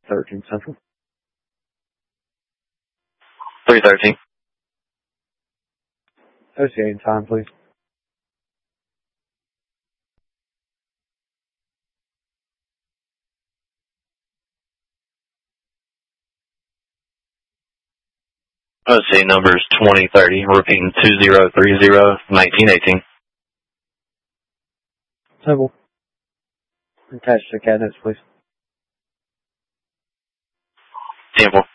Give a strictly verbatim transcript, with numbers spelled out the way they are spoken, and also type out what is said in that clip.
thirteen Central. three thirteen. O C A in time, please. O C numbers twenty thirty, repeating two zero three zero, nineteen eighteen. Simple. Attach the cabinets, please. Temple.